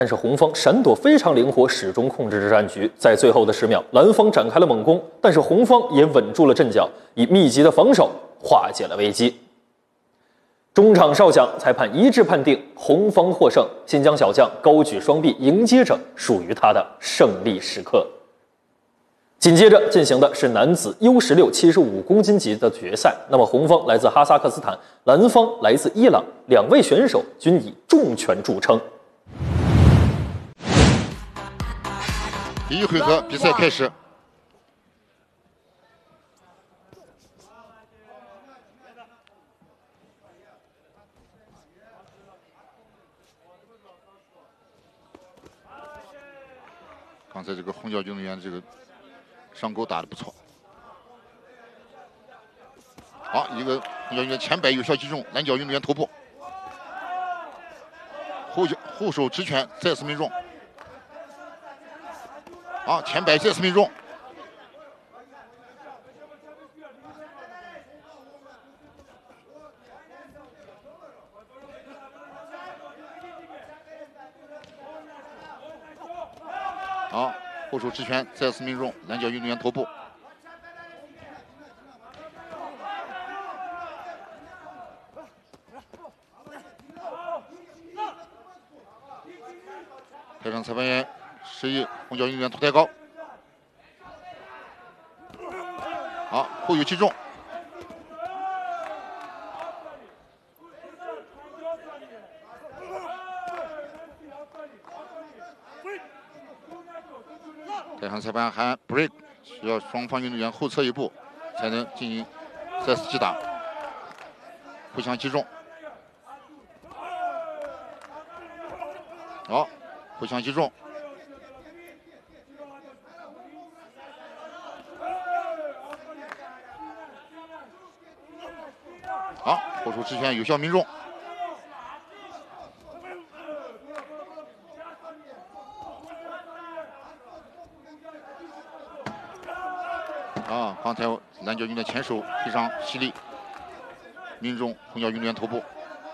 但是红方闪躲非常灵活，始终控制着战局。在最后的10秒，蓝方展开了猛攻，但是红方也稳住了阵脚，以密集的防守化解了危机。中场哨响，裁判一致判定红方获胜。新疆小将高举双臂，迎接着属于他的胜利时刻。紧接着进行的是男子 U16 75公斤级的决赛。那么红方来自哈萨克斯坦，蓝方来自伊朗，两位选手均以重拳著称。 第一回合比赛开始。刚才这个红脚运动员这个上勾打得不错。好，一个红脚运动员前摆有效击中，蓝脚运动员头部，后手直拳再次命中。好，前摆再次命中。好，后手直拳再次命中蓝脚运动员头部。台上裁判员示意红脚运动员头抬高。好，后有击中。台上裁判喊 break， 需要双方运动员后撤一步，才能进行再次击打，互相击中。好，互相击中。好，后手直拳有效命中。刚才蓝脚运动员的前手非常犀利，命中红脚运动员头部。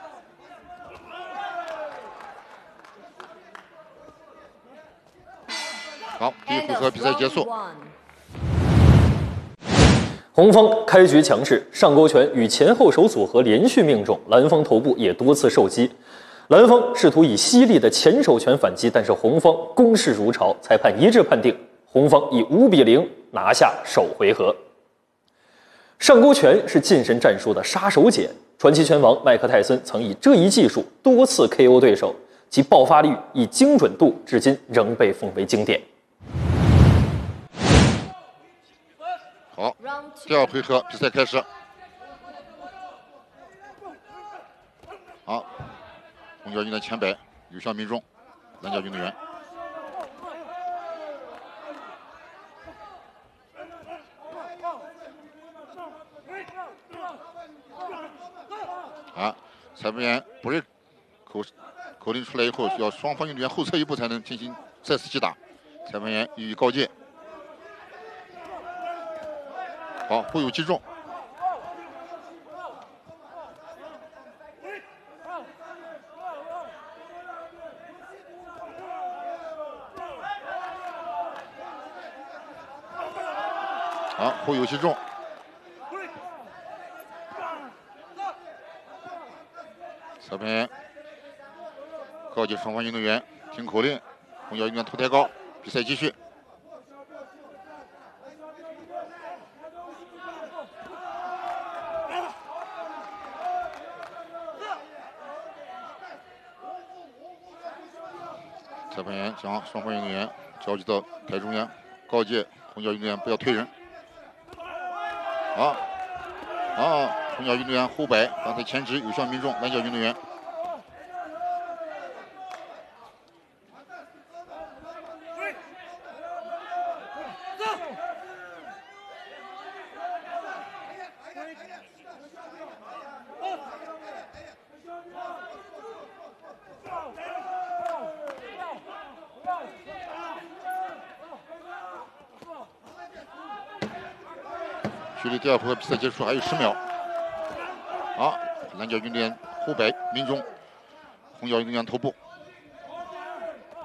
好，第一回合比赛结束。 红方开局强势，上勾拳与前后手组合连续命中，蓝方头部也多次受击。蓝方试图以犀利的前手拳反击，但是红方攻势如潮，裁判一致判定红方以5-0拿下首回合。上勾拳是近身战术的杀手锏，传奇拳王麦克泰森曾以这一技术多次 KO 对手，其爆发力以精准度至今仍被奉为经典。 好，第二回合比赛开始。好，红脚运动员前摆有效命中蓝脚运动员。裁判员不是口令出来以后，需要双方运动员后撤一步才能进行再次击打。裁判员予以告诫。好，后有击中。好，后有击中。裁判员告诫双方运动员听口令，红脚运动员头抬高，比赛继续。裁判员将双方运动员召集到台中央，告诫红脚运动员不要推人。好，红脚运动员后摆，刚才前直有效命中蓝脚运动员。距离第二回合比赛结束还有10秒。好，蓝脚运动员后摆命中红脚运动员头部。